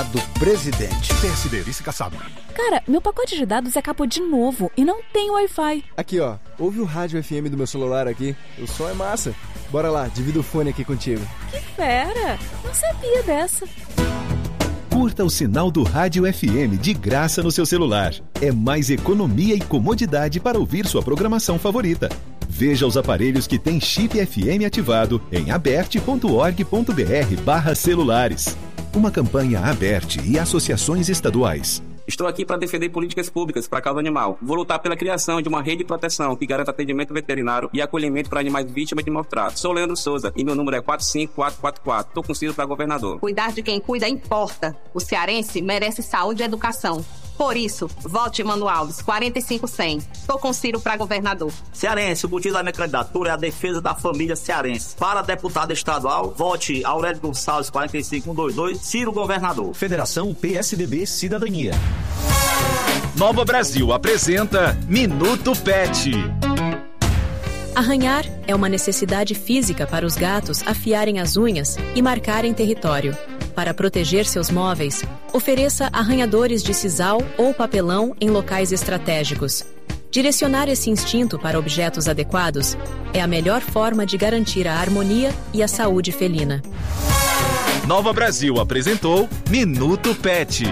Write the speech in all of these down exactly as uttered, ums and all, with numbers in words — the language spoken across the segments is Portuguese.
do presidente. P S D, vice caçado. Cara, meu pacote de dados acabou de novo e não tem Wi-Fi. Aqui, ó. Ouve o rádio F M do meu celular aqui. O som é massa. Bora lá, divido o fone aqui contigo. Que fera! Não sabia dessa. Curta o sinal do Rádio F M de graça no seu celular. É mais economia e comodidade para ouvir sua programação favorita. Veja os aparelhos que têm chip F M ativado em aberte ponto org ponto br barra celulares. Uma campanha Aberte e associações estaduais. Estou aqui para defender políticas públicas para a causa animal. Vou lutar pela criação de uma rede de proteção que garanta atendimento veterinário e acolhimento para animais vítimas de maus tratos. Sou Leandro Souza e meu número é quatro cinco quatro quatro quatro. Estou com Ciro para governador. Cuidar de quem cuida importa. O cearense merece saúde e educação. Por isso, vote Mano Alves, quarenta e cinco cem. Estou com Ciro para governador. Cearense, o motivo da minha candidatura é a defesa da família cearense. Para deputado estadual, vote Aurélio Gonçalves, quarenta e cinco cento e vinte e dois, Ciro governador. Federação P S D B Cidadania. Nova Brasil apresenta Minuto Pet. Arranhar é uma necessidade física para os gatos afiarem as unhas e marcarem território. Para proteger seus móveis, ofereça arranhadores de sisal ou papelão em locais estratégicos. Direcionar esse instinto para objetos adequados é a melhor forma de garantir a harmonia e a saúde felina. Nova Brasil apresentou Minuto Pet.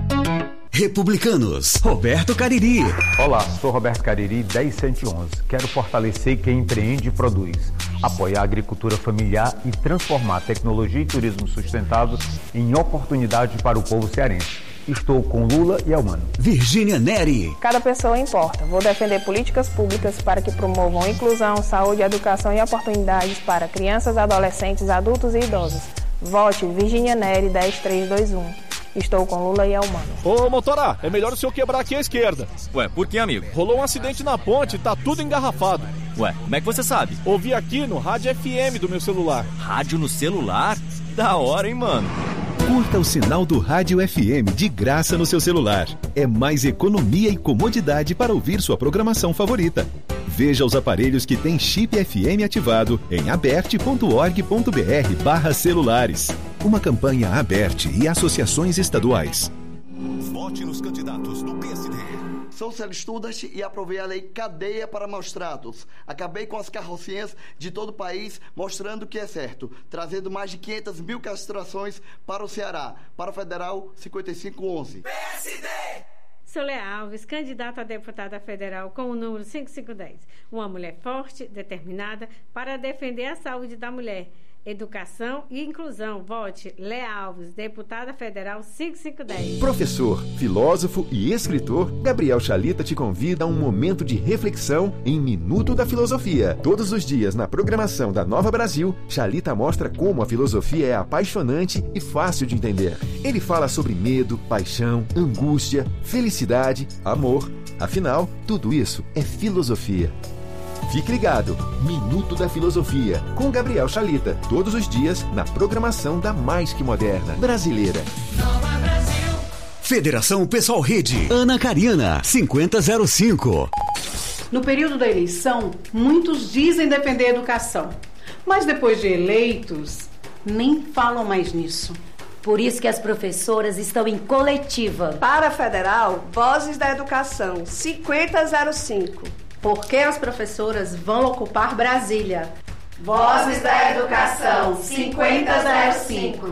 Republicanos, Roberto Cariri. Olá, sou Roberto Cariri, dez cento e onze. Quero fortalecer quem empreende e produz, apoiar a agricultura familiar e transformar a tecnologia e turismo sustentável em oportunidade para o povo cearense. Estou com Lula e Elmano. Virgínia Neri. Cada pessoa importa. Vou defender políticas públicas para que promovam inclusão, saúde, educação e oportunidades para crianças, adolescentes, adultos e idosos. Vote Virgínia Neri dez três dois um. Estou com Lula e Elmano. Ô, motora, é melhor o senhor quebrar aqui à esquerda. Ué, por que, amigo? Rolou um acidente na ponte e tá tudo engarrafado. Ué, como é que você sabe? Ouvi aqui no rádio F M do meu celular. Rádio no celular? Da hora, hein, mano? Curta o sinal do Rádio F M de graça no seu celular. É mais economia e comodidade para ouvir sua programação favorita. Veja os aparelhos que têm chip F M ativado em aberte ponto org ponto br barra celulares. Uma campanha Aberte e associações estaduais. Vote nos candidatos do P S D. Sou Célio Studart e aprovei a lei Cadeia para Maus Tratos. Acabei com as carrocinhas de todo o país, mostrando que é certo, trazendo mais de quinhentas mil castrações para o Ceará. Para o Federal, cinquenta e cinco onze. P S D! Sou Léa Alves, candidata a deputada federal com o número cinco cinco um zero. Uma mulher forte, determinada para defender a saúde da mulher, educação e inclusão. Vote Léa Alves, deputada federal cinco cinco um zero. Professor, filósofo e escritor, Gabriel Chalita te convida a um momento de reflexão em Minuto da Filosofia. Todos os dias na programação da Nova Brasil, Chalita mostra como a filosofia é apaixonante e fácil de entender. Ele fala sobre medo, paixão, angústia, felicidade, amor. Afinal, tudo isso é filosofia. Fique ligado, Minuto da Filosofia, com Gabriel Chalita, todos os dias na programação da mais que moderna brasileira. Nova Brasil. Federação Pessoal Rede, Ana Cariana, cinquenta zero cinco. No período da eleição, muitos dizem defender a educação, mas depois de eleitos, nem falam mais nisso. Por isso que as professoras estão em coletiva. Para a Federal, Vozes da Educação, cinquenta zero cinco. Porque as professoras vão ocupar Brasília. Vozes da Educação, cinquenta zero cinco.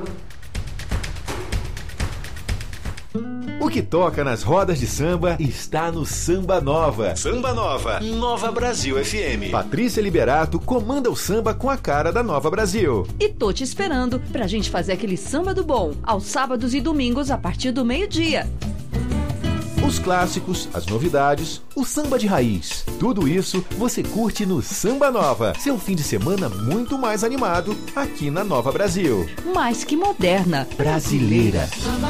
O que toca nas rodas de samba está no Samba Nova. Samba Nova, Nova Brasil F M. Patrícia Liberato comanda o samba com a cara da Nova Brasil. E tô te esperando pra gente fazer aquele samba do bom, aos sábados e domingos a partir do meio-dia. Os clássicos, as novidades, o samba de raiz. Tudo isso você curte no Samba Nova. Seu fim de semana muito mais animado aqui na Nova Brasil. Mais que moderna. Brasileira.